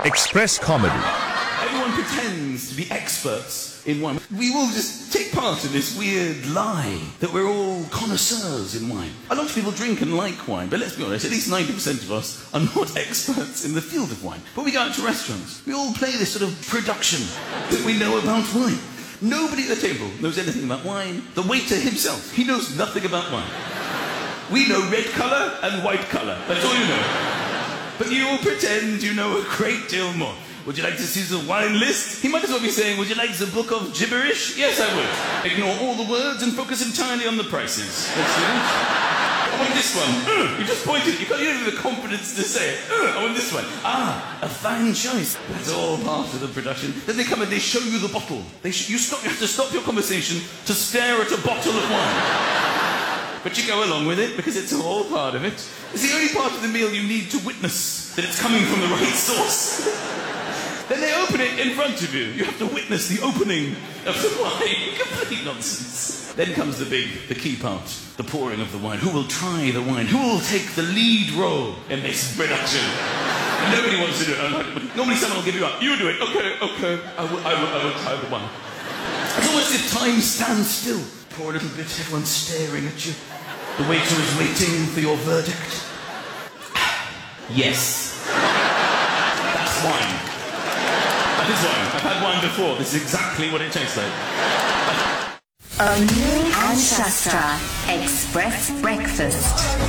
Express Comedy. Everyone pretends to be experts in wine. We all just take part in this weird lie that we're all connoisseurs in wine. A lot of people drink and like wine, but let's be honest, at least 90% of us are not experts in the field of wine. But we go out to restaurants. We all play this sort of production that we know about wine. Nobody at the table knows anything about wine. The waiter himself, he knows nothing about wine. We know red colour and white colour. That's all you know. But you all pretend you know a great deal more. Would you like to see the wine list? He might as well be saying, would you like the book of gibberish? Yes, I would. Ignore all the words and focus entirely on the prices. Let's see. I want this one. You just pointed. You can't even have the confidence to say it. I want this one. Ah, a fine choice. That's all part of the production. Then they come and they show you the bottle. You have to stop your conversation to stare at a bottle of wine. But you go along with it because it's all part of it. It's the only part of the meal you need to witness that it's coming from the right source. Then they open it in front of you. You have to witness the opening of the wine. Complete nonsense. Then comes the key part, the pouring of the wine. Who will try the wine? Who will take the lead role in this production? Nobody wants to do it. Normally someone will give you up. You do it. Okay. I will try the wine. It's almost as if time stands still. Pour a little bit, everyone's staring at you. The waiter is waiting for your verdict. Yes. That's wine. That is wine. I've had wine before. This is exactly what it tastes like. O'Neill and Shastra Express Breakfast.